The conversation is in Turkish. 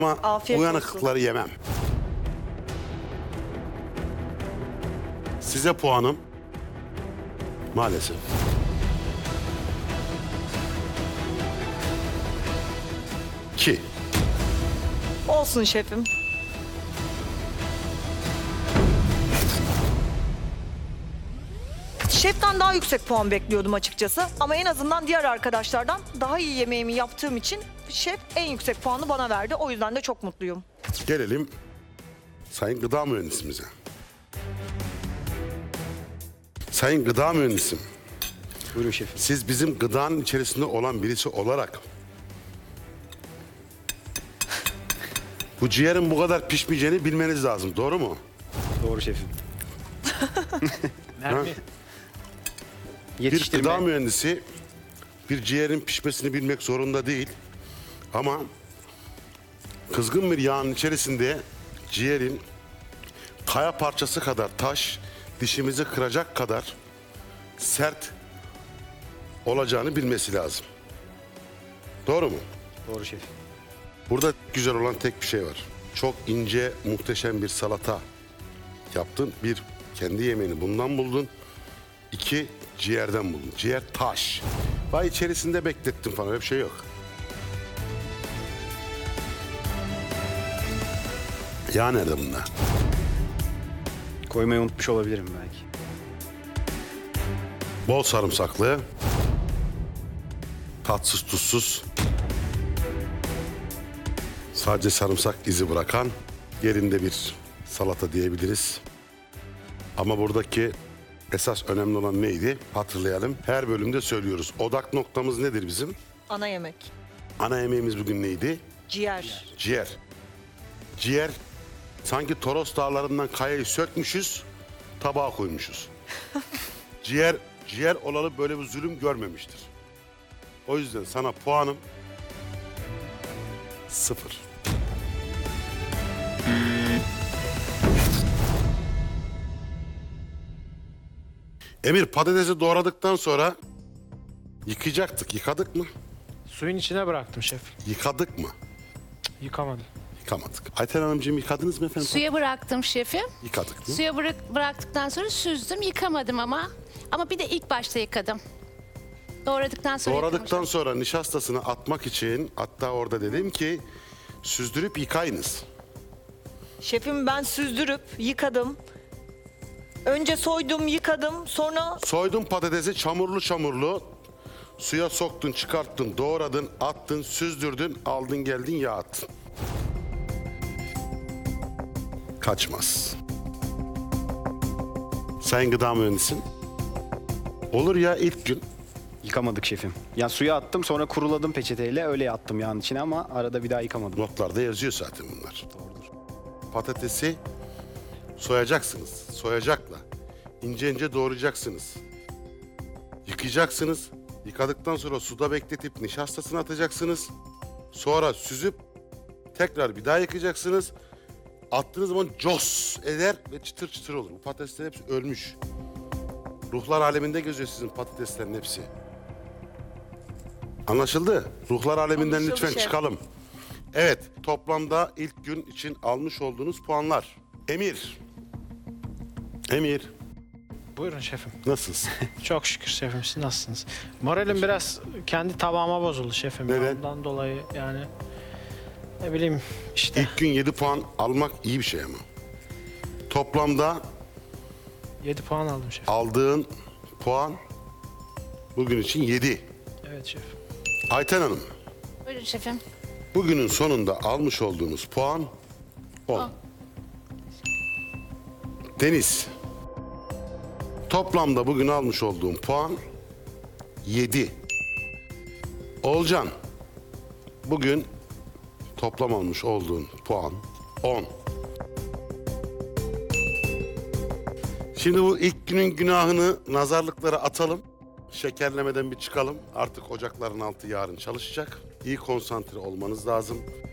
Ama Afiyet uyanıklıkları yemem. Size puanım maalesef 2. Olsun şefim. Şeften daha yüksek puan bekliyordum açıkçası. Ama en azından diğer arkadaşlardan daha iyi yemeğimi yaptığım için şef en yüksek puanı bana verdi. O yüzden de çok mutluyum. Gelelim Sayın Gıda Mühendisimize. Sayın Gıda Mühendisim, Buyurun şefim. siz bizim gıdanın içerisinde olan birisi olarak bu ciğerin bu kadar pişmeyeceğini bilmeniz lazım. Doğru mu? Doğru şefim. Ha? Bir Yetiştirme. gıda mühendisi bir ciğerin pişmesini bilmek zorunda değil. Ama kızgın bir yağın içerisinde ciğerin kaya parçası kadar taş, dişimizi kıracak kadar sert olacağını bilmesi lazım. Doğru mu? Doğru şefim. Burada güzel olan tek bir şey var. Çok ince, muhteşem bir salata yaptın. Bir, kendi yemeğini bundan buldun. 2, ciğerden buldun. Ciğer taş. Vay içerisinde beklettin falan, öyle bir şey yok. Yağ nerede bunda? Koymayı unutmuş olabilirim belki. Bol sarımsaklı. Tatsız tuzsuz. Sadece sarımsak izi bırakan yerinde bir salata diyebiliriz. Ama buradaki esas önemli olan neydi? Hatırlayalım. Her bölümde söylüyoruz. Odak noktamız nedir bizim? Ana yemek. Ana yemeğimiz bugün neydi? Ciğer. Ciğer. Ciğer sanki Toros dağlarından kayayı sökmüşüz, tabağa koymuşuz. Ciğer olalı böyle bir zulüm görmemiştir. O yüzden sana puanım 0. Emir, patatesi doğradıktan sonra yıkayacaktık. Yıkadık mı? Suyun içine bıraktım şef. Yıkadık mı? Yıkamadım. Yıkamadık. Ayten Hanımcığım, yıkadınız mı efendim? Suya bıraktım şefim. Yıkadık mı? Suya bıraktıktan sonra süzdüm, yıkamadım ama. Ama bir de ilk başta yıkadım. Doğradıktan sonra Doğradıktan yıkamışım. sonra nişastasını atmak için, hatta orada dedim ki süzdürüp yıkayınız. Şefim ben süzdürüp yıkadım. Önce soydum, yıkadım. Sonra Soydun patatesi çamurlu çamurlu. Suya soktun, çıkarttın, doğradın, attın, süzdürdün, aldın geldin yağ attın. Kaçmaz. Sayın Gıda Mühendisi'nin. Olur ya ilk gün. Yıkamadık şefim. Ya suya attım, sonra kuruladım peçeteyle, öyle attım yağın içine ama arada bir daha yıkamadım. Notlarda yazıyor zaten bunlar. Patatesi soyacaksınız. Soyacakla. İnce ince doğrayacaksınız. Yıkayacaksınız. Yıkadıktan sonra suda bekletip nişastasını atacaksınız. Sonra süzüp tekrar bir daha yıkayacaksınız. Attığınız zaman cos eder ve çıtır çıtır olur. Bu patatesler hepsi ölmüş. Ruhlar aleminde geziyor sizin patateslerin hepsi. Anlaşıldı? Ruhlar aleminden Anlaşıldı lütfen şef. çıkalım. Evet, toplamda ilk gün için almış olduğunuz puanlar. Emir. Emir, Buyurun şefim. nasılsın? Çok şükür şefim, siz nasılsınız? Moralim biraz kendi tabağıma bozuldu şefim. Neden? Ondan dolayı yani ne bileyim işte İlk gün 7 puan almak iyi bir şey ama. Toplamda 7 puan aldım şefim. aldığın puan bugün için 7. Evet şefim. Ayten Hanım, Buyurun şefim. bugünün sonunda almış olduğunuz puan 10. 10. Deniz, toplamda bugün almış olduğum puan 7. Olcan, bugün toplam almış olduğun puan 10. Şimdi bu ilk günün günahını, nazarlıkları atalım. Şekerlemeden bir çıkalım. Artık ocakların altı yarın çalışacak. İyi konsantre olmanız lazım.